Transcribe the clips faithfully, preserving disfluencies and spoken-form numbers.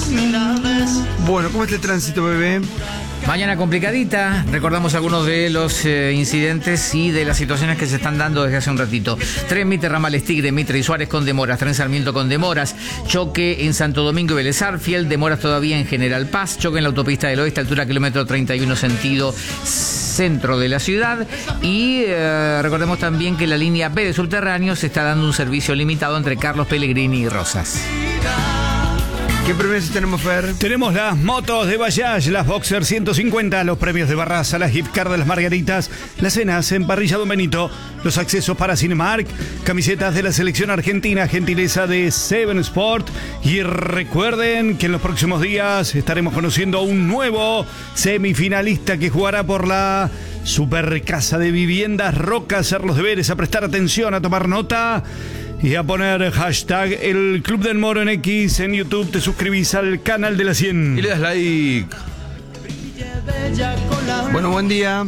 Bueno, ¿cómo está el tránsito, bebé? Mañana complicadita, recordamos algunos de los eh, incidentes y de las situaciones que se están dando desde hace un ratito. Tren Mitre, Ramales Tigre, Mitre y Suárez con demoras, Tren Sarmiento con demoras, choque en Santo Domingo y Vélez Arfiel, demoras todavía en General Paz, choque en la autopista del Oeste, altura kilómetro treinta y uno, sentido centro de la ciudad. Y eh, recordemos también que la línea B de subterráneos está dando un servicio limitado entre Carlos Pellegrini y Rosas. ¿Qué premios tenemos, Fer? Tenemos las motos de Bajaj, las Boxer ciento cincuenta, los premios de Barraza, las gift card de las Margaritas, las cenas en Parrilla Don Benito, los accesos para Cinemark, camisetas de la selección argentina, gentileza de Seven Sport. Y recuerden que en los próximos días estaremos conociendo un nuevo semifinalista que jugará por la Super Casa de Viviendas Roca. Hacer los deberes, a prestar atención, a tomar nota y a poner hashtag el Club del Moro en X, en YouTube. Te suscribís al canal de la cien y le das like. Bueno, buen día.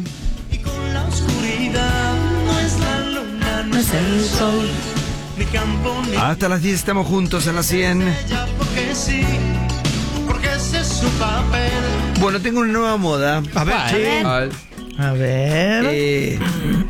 Hasta las diez estamos juntos en la cien. Bueno, tengo una nueva moda. A ver, A ver. A ver. Eh,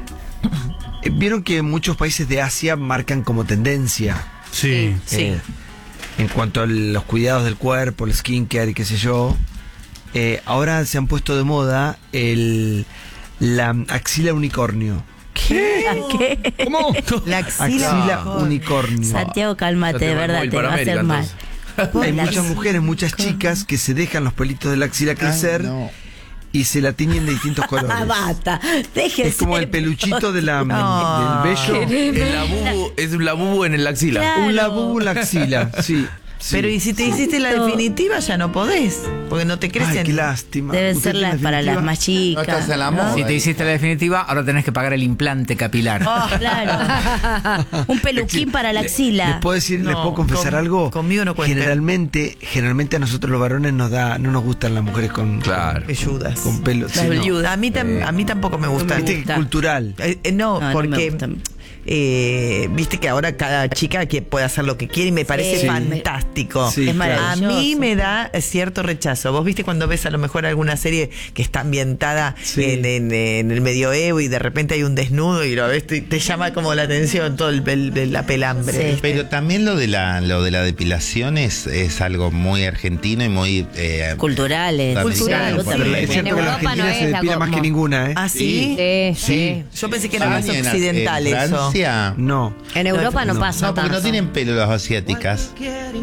Vieron que muchos países de Asia marcan como tendencia. Sí. Sí. Eh, en cuanto a los cuidados del cuerpo, el skincare y qué sé yo. Eh, ahora se han puesto de moda el la axila unicornio. ¿Qué? ¿Qué? ¿Cómo? La axila. Axila unicornio. Santiago, cálmate, de verdad, te va a hacer mal. Hay La muchas axila mujeres, muchas chicas que se dejan los pelitos de la axila crecer. Ay, no. Y se la tiñen de distintos colores. Ah, basta. Déjese. Es como el peluchito de la, No. del vello. El labubu, es un labubu en el axila. Claro. Un labubu en la axila, sí. sí. Pero y si te hiciste la definitiva ya no podés, porque no te crecen. Ay, qué lástima. Deben ¿Usted ser tiene las para las definitiva? más chicas. No estás en la moda. Si te hiciste la definitiva, ahora tenés que pagar el implante capilar. Oh, claro. Un peluquín para la axila. ¿Les puedo decir, les No, puedo confesar con- algo? conmigo no cuenten. Generalmente, generalmente a nosotros los varones nos da, no nos gustan las mujeres con, Claro. Velludas. con pelo. Las sí, no. velludas. A mí, tam- a mí tampoco me gusta. Viste que gusta. cultural. Eh, eh, no, No, no me porque gustan. eh, viste que ahora cada chica que puede hacer lo que quiere y me parece Sí. fantástico. Sí, Es claro. A maravilloso. mí me da cierto rechazo. Vos viste cuando ves a lo mejor alguna serie que está ambientada Sí. en, en- en el medioevo y de repente hay un desnudo y lo ves y te llama como la atención todo el, el- el- la pelambre. Sí. Pero también lo de la lo de la depilación es, es algo muy argentino y muy eh, Culturales. También. Cultural. Claro, Pero es En cierto que la Europa no Argentina es se la depila más como- que ninguna, ¿eh? ¿Ah, sí? Sí, sí. Yo pensé que era más España, en- occidental en eso. Francia. No. En Europa no, No, pasa No, porque tanto. no tienen pelo las asiáticas.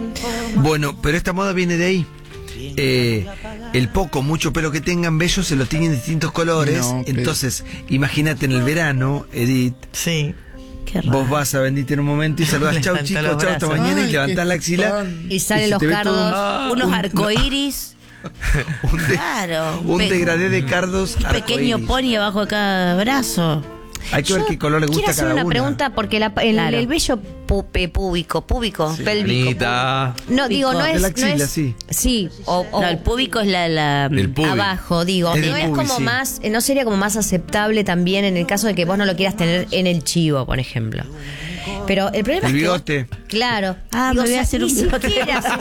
Bueno, pero esta moda viene de ahí. Eh, el poco, mucho pelo que tengan bello se lo tienen de distintos colores. No, pero- Entonces, imagínate en el verano, Edith, Sí. Qué raro. vos vas a Bendita en un momento y saludás, chau Levantá chicos, los chau, hasta brazos. mañana, y Ay, levantás qué la axila. fan. Y salen se los te ve todo cardos. un- Unos un- arcoíris. Un, de- Claro. un Pe- degradé de cardos Un pequeño arcoíris. pony abajo de cada brazo. Hay que ver qué color le gusta Quiero a hacer cada una una. pregunta porque la- el, Claro. el vello pu- pe- púbico, púbico, pélvico. Anita. No, digo, no Púbico. es. De la no axila, es- sí. Sí, o, o No, el púbico es la. la El pubi. abajo, digo. Es No del es pubi, como sí. más. eh, No sería como más aceptable también en el caso de que vos no lo quieras tener en el chivo, por ejemplo. Pero el problema El es que. vos- bigote. Claro. Ah, me voy a hacer ni un bigote. siquiera haces-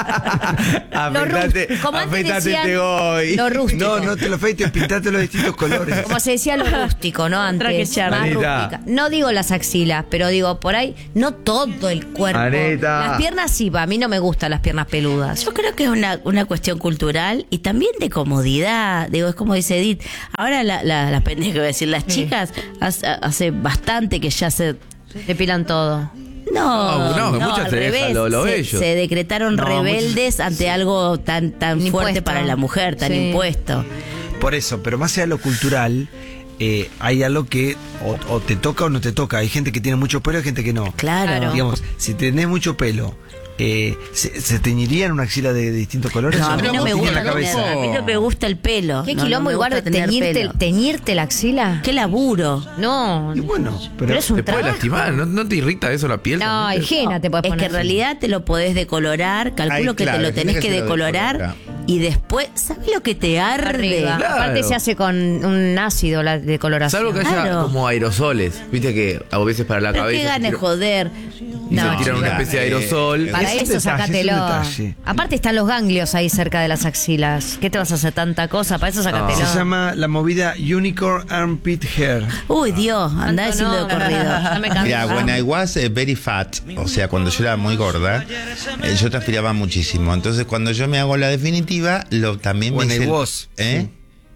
Lo Afeitate, rú- como antes afeitate decían, este hoy. lo rústico. No, no te lo afeites, pintátelo de distintos colores. Como se decía lo rústico, ¿no? Antes, Traje charla. más Anita. rústica. No digo las axilas, pero digo por ahí, no todo el cuerpo. Anita. Las piernas sí, a mí no me gustan las piernas peludas. Yo creo que es una, una cuestión cultural y también de comodidad. Digo, es como dice Edith. Ahora la, la, las pendejas, voy a decir, las chicas hace, hace bastante que ya se. Depilan todo. No, No, no, muchas al te dejan revés. lo- lo se, bello. se decretaron No, rebeldes muchos- ante algo tan tan Impuesto. fuerte para la mujer, tan Sí. impuesto. Por eso, pero más allá de lo cultural, eh, hay algo que o, o te toca o no te toca. Hay gente que tiene mucho pelo y gente que no. Claro. Claro. Digamos, si tenés mucho pelo, eh, ¿se, se teñiría en una axila de, de distintos colores? No, a ¿O mí no te me tiñe gusta la tener, cabeza? a mí no me gusta el pelo. ¿Qué No, no quilombo me igual de gusta tener teñirte, pelo. teñirte la axila? Qué laburo. No. Y bueno, pero, Pero es un Te puede trabajo. lastimar, ¿no, no te irrita eso la piel? No, también? higiena te puedes Es poner. que en realidad te lo podés decolorar, calculo Ay, que claro, te lo tiene tenés que que ser lo decolorar decolora. y después, ¿sabes lo que te arde? Arriba. Claro. Aparte se hace con un ácido la decoloración. Salvo que haya Claro. como aerosoles, viste que a veces para la Pero cabeza. qué ganas de quiero- joder. y No, se tiran una chica, especie de eh, aerosol. Para Es un eso detalle, sacátelo. es un detalle. Aparte están los ganglios ahí cerca de las axilas. ¿Qué te vas a hacer tanta cosa? Para eso sacátelo. Se llama la movida Unicorn Armpit Hair. Uy, Dios, andá a decirlo de corrido. Ya me cansé. Mira, when I was eh, very fat, o sea, cuando yo era muy gorda, eh, yo transpiraba muchísimo. Entonces, cuando yo me hago la definitiva, lo también When me I hice el- was. ¿Eh?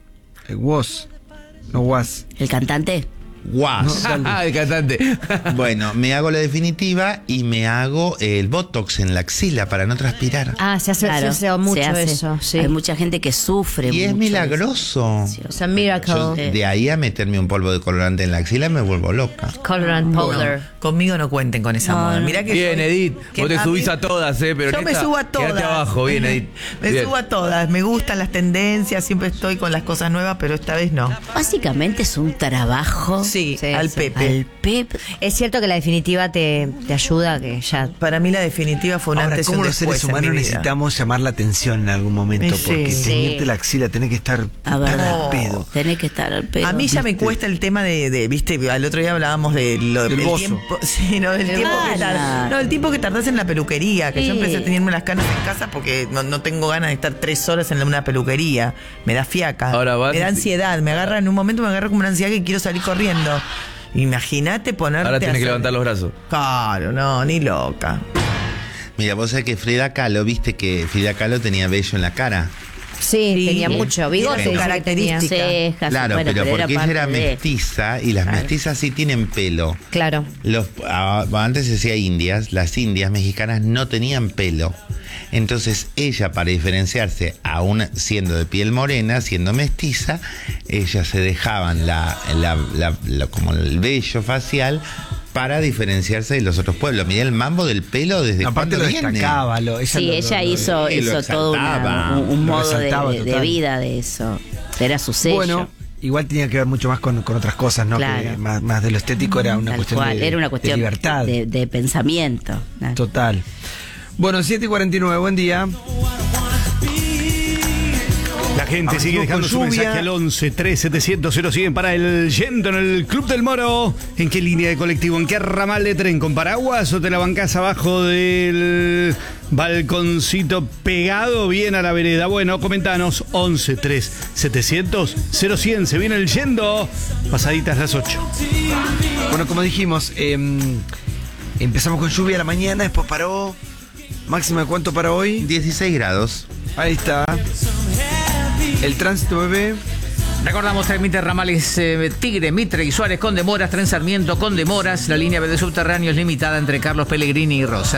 El was. No was. ¿El cantante? Was. Ah, el cantante. Bueno, me hago la definitiva y me hago el botox en la axila para no transpirar. Ah, se hace, Claro, se hace mucho se hace. eso. Sí. Hay mucha gente que sufre Y es mucho milagroso. O sea, miracle. Yo, de ahí a meterme un polvo de colorante en la axila me vuelvo loca. Colorant powder. Conmigo no cuenten con esa No, moda. no. Mirá que Bien, soy- Edith. que Vos te a subís mí- a todas, ¿eh? Pero Yo en me esta, subo a todas. quédate abajo, bien, Edith. Me Bien. subo a todas. Me gustan las tendencias, siempre estoy con las cosas nuevas, pero esta vez no. Básicamente es un trabajo Sí, Sí, al sí. Pepe. al pep. Es cierto que la definitiva te, te ayuda, que ya. Para mí la definitiva fue un Ahora, antes y ¿cómo un los después seres en mi humanos vida. necesitamos llamar la atención en algún momento? Sí. Porque Sí. teñirte la axila, tenés que estar A tan ver, al pedo. tenés que estar al pedo. A mí ya me cuesta el tema de, de, viste, al otro día hablábamos de lo Del el bozo. tiempo, sí, no, del tiempo que Claro. tar- no, el tiempo que tardás en la peluquería, que yo Sí. empecé a tenerme las canas en casa porque no, no tengo ganas de estar tres horas en una peluquería, me da fiaca, Ahora vas me da y- ansiedad, me agarra en un momento me agarra como una ansiedad que quiero salir corriendo. Imagínate ponerte Ahora a tenés que hacer- levantar los brazos. Claro, no, ni loca. Mira, vos sabés que Frida Kahlo, viste que Frida Kahlo tenía vello en la cara. Sí, Sí. tenía mucho. Bigote. Tiene su dice que tenía. característica. Cejas, Claro, bueno, pero porque ella parte era de- mestiza y las mestizas sí tienen pelo. Claro. Los, ah, antes se decía indias, las indias mexicanas no tenían pelo. Entonces ella, para diferenciarse, aún siendo de piel morena, siendo mestiza, ellas se dejaban la, la- la- la- como el vello facial para diferenciarse de los otros pueblos. Mirá el mambo del pelo desde Aparte cuándo lo viene. destacaba. Lo, ella Sí, lo- ella lo- lo- hizo, y lo hizo todo una- exaltaba, un, un lo modo de, resaltaba de- de total. vida de eso. Era su sello. Bueno, igual tenía que ver mucho más con, con otras cosas, ¿no? Claro. Que más, más de lo estético era una Tal cuestión, cual, de, era una de cuestión libertad. de, de pensamiento. ¿no? Total. Bueno, siete y cuarenta y nueve, buen día. La gente Amanecimos sigue dejando con su lluvia. mensaje al once tres setecientos cero cien para el Yendo en el Club del Moro. ¿En qué línea de colectivo? ¿En qué ramal de tren? ¿Con paraguas o te la bancás abajo del balconcito pegado bien a la vereda? Bueno, comentanos once tres setecientos cero cien. Se viene el Yendo. Pasaditas las ocho. Bueno, como dijimos, eh, empezamos con lluvia a la mañana, después paró. Máxima, ¿cuánto para hoy? dieciséis grados. Ahí está. El tránsito, bebé. Recordamos trámite ramales eh, Tigre, Mitre y Suárez con demoras, Tren Sarmiento con demoras. La línea B de subterráneos limitada entre Carlos Pellegrini y Rosa.